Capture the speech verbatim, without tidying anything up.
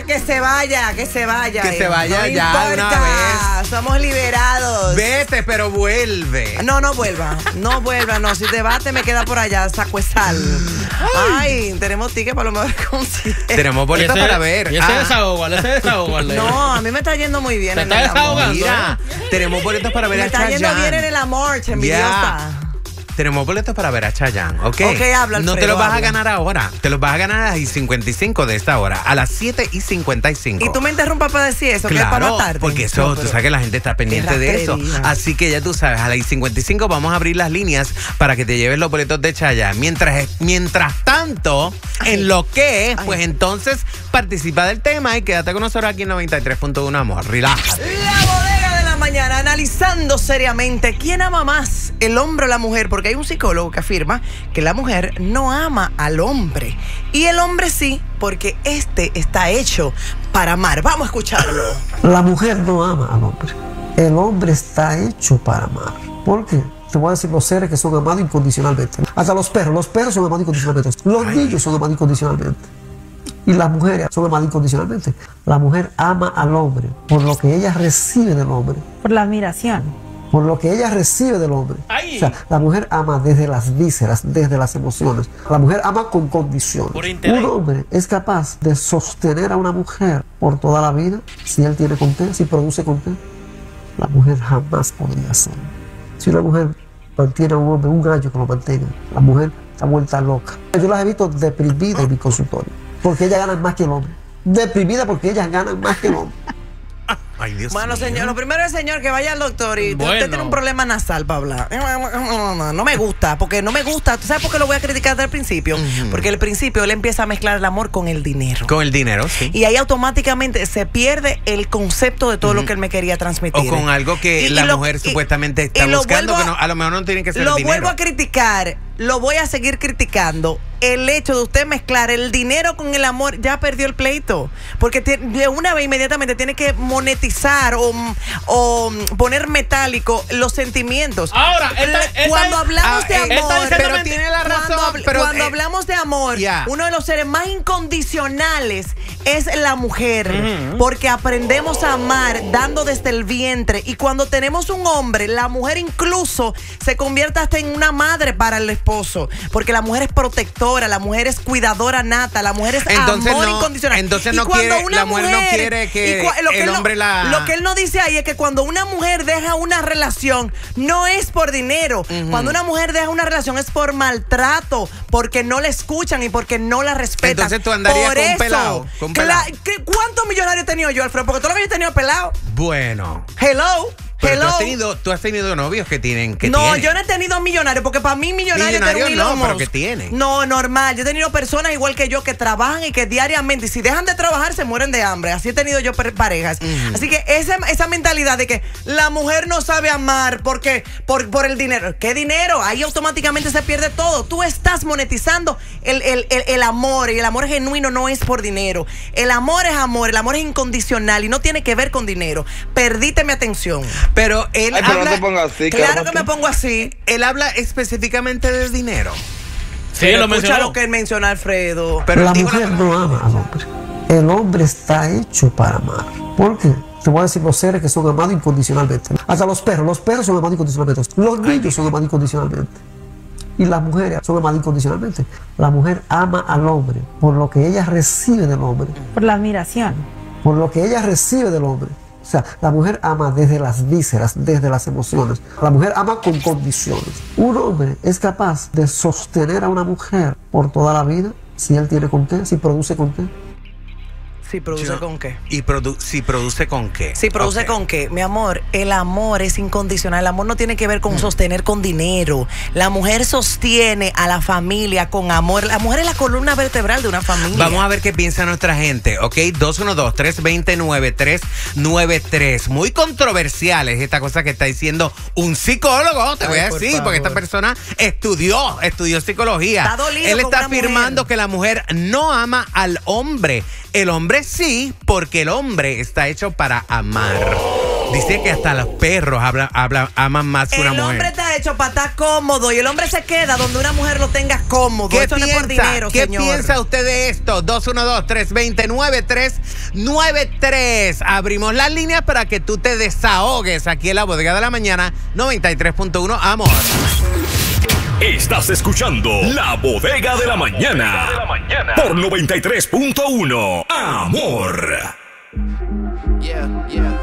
que se vaya, que se vaya. Que se vaya no ya importa, de una vez. Somos liberados. Vete, pero vuelve. No, no vuelva, no vuelva, no. Si te vas, te me queda por allá, saco de sal. Ay, tenemos tickets para lo mejor concierto. Tenemos boletos para ver. Y ese ah. desahogo, ese desahogo. No, a mí me está yendo muy bien. ¿Te en está el desahogando? amor. Mira, tenemos boletos para ver Me a está yendo Chayanne. bien en el amor, envidiosa. Yeah. Tenemos boletos para ver a Chayanne, ¿ok? Ok, habla, No Alfredo, te los vas habla. a ganar ahora. Te los vas a ganar a las cincuenta y cinco de esta hora. A las siete y cincuenta y cinco. Y tú me interrumpas para decir eso, Claro, que es para matarte. porque eso, No, tú pero- sabes que la gente está pendiente Qué de eso. ratería. Así que ya tú sabes, a las cincuenta y cinco vamos a abrir las líneas para que te lleves los boletos de Chayanne. Mientras, mientras tanto, Ay. en lo que, Ay. pues entonces participa del tema y quédate con nosotros aquí en noventa y tres punto uno, amor. Relájate. La bodega de la mañana, analizando seriamente quién ama más, el hombre o la mujer, porque hay un psicólogo que afirma que la mujer no ama al hombre y el hombre sí, porque este está hecho para amar. Vamos a escucharlo. La mujer no ama al hombre. El hombre está hecho para amar. ¿Por qué? Te voy a decir los seres que son amados incondicionalmente. Hasta los perros. Los perros son amados incondicionalmente. Los niños son amados incondicionalmente. Y las mujeres son amadas incondicionalmente. La mujer ama al hombre por lo que ella recibe del hombre. Por la admiración. Por lo que ella recibe del hombre. Ay. O sea, la mujer ama desde las vísceras, desde las emociones. La mujer ama con condiciones. Por interés. Un hombre es capaz de sostener a una mujer por toda la vida si él tiene con qué, si produce con qué. La mujer jamás podría hacerlo. Si una mujer mantiene a un hombre, un gallo que lo mantenga, la mujer está vuelta loca. Yo las he visto deprimidas en mi consultorio, porque ellas ganan más que el hombre. Deprimida porque ellas ganan más que el hombre. Ay, Dios Bueno, mío. señor, lo primero es, señor, que vaya al doctor y Bueno. usted tiene un problema nasal para hablar. No me gusta, porque no me gusta. ¿Tú sabes por qué lo voy a criticar desde el principio? Ujú. Porque al principio él empieza a mezclar el amor con el dinero. Con el dinero, sí. Y ahí automáticamente se pierde el concepto de todo lo que él me quería transmitir. O con algo que Y- y la lo- mujer y- supuestamente está y lo buscando, vuelvo que no- a lo mejor no tiene que ser Lo dinero. vuelvo a criticar, lo voy a seguir criticando. El hecho de usted mezclar el dinero con el amor ya perdió el pleito. Porque te- de una vez inmediatamente tiene que monetizar o, o poner metálico los sentimientos. Ahora, él está- él cuando está- hablamos ah, de eh, amor, él está diciendo pero menti- tiene la razón. cuando, habl- pero, cuando eh, hablamos de amor, ya. uno de los seres más incondicionales es la mujer, porque aprendemos a amar dando desde el vientre, y cuando tenemos un hombre, la mujer incluso se convierte hasta en una madre para el esposo, porque la mujer es protectora, la mujer es cuidadora nata, la mujer es Entonces amor no- incondicional. entonces Y no cuando quiere- una la mujer no quiere que y cua- lo el él no- hombre la- lo que él no dice ahí es que cuando una mujer deja una relación no es por dinero. Cuando una mujer deja una relación es por maltrato, porque no la escuchan y porque no la respetan. Entonces tú andarías por con un eso, pelado, con un cla- pelado. ¿qué- ¿Cuántos millonarios he tenido yo, Alfredo? Porque todo lo que yo he tenido pelado. Bueno. Hello. Pero tú Hello. has, tenido, tú has tenido novios que tienen que No, tienen. yo no he tenido millonarios, porque para mí millonario es Millonarios tener un no, Elon pero Musk. que tienen. No, normal. Yo he tenido personas igual que yo que trabajan y que diariamente, y si dejan de trabajar, se mueren de hambre. Así he tenido yo per- parejas. Ujú. Así que esa, esa mentalidad de que la mujer no sabe amar porque por, por el dinero. ¿Qué dinero? Ahí automáticamente se pierde todo. Tú estás monetizando el, el, el, el amor, y el amor genuino no es por dinero. El amor es amor, el amor es incondicional y no tiene que ver con dinero. Perdite mi atención. Pero él Ay, pero no habla, te pongas así, Claro cálmate. que me pongo así. él habla específicamente del dinero. Sí, Pero lo escucha mencionó. lo que él menciona, Alfredo. Pero la él dijo mujer la- no ama al hombre. El hombre está hecho para amar. ¿Por qué? Te voy a decir los seres que son amados incondicionalmente. Hasta los perros. Los perros son amados incondicionalmente. Los niños son amados incondicionalmente. Y las mujeres son amadas incondicionalmente. La mujer ama al hombre por lo que ella recibe del hombre. Por la admiración. Por lo que ella recibe del hombre. O sea, la mujer ama desde las vísceras, desde las emociones. La mujer ama con condiciones. Un hombre es capaz de sostener a una mujer por toda la vida si él tiene con qué, si produce con qué. Sí, produce Yo- con qué. ¿Y produ si produce con qué? Sí, produce Ok. con qué. Mi amor, el amor es incondicional. El amor no tiene que ver con sostener con dinero. La mujer sostiene a la familia con amor. La mujer es la columna vertebral de una familia. Vamos a ver qué piensa nuestra gente, ¿ok? dos uno dos, tres dos cero, nueve tres nueve tres. Muy controversial es esta cosa que está diciendo un psicólogo, te voy Ay, a por decir, porque esta favor. persona estudió, estudió psicología. Está dolido Él con está una afirmando mujer. que la mujer no ama al hombre. El hombre sí, porque el hombre está hecho para amar. Dice que hasta los perros habla, habla- aman más que una El mujer. hombre está hecho para estar cómodo y el hombre se queda donde una mujer lo tenga cómodo. ¿Qué Eso no es por piensa? dinero, ¿Qué señor. piensa usted de esto? dos uno dos, tres dos cero, nueve tres nueve tres. Abrimos las líneas para que tú te desahogues aquí en la Bodega de la Mañana noventa y tres punto uno Amor. Estás escuchando La Bodega de la Mañana por noventa y tres punto uno Amor. Yeah, yeah.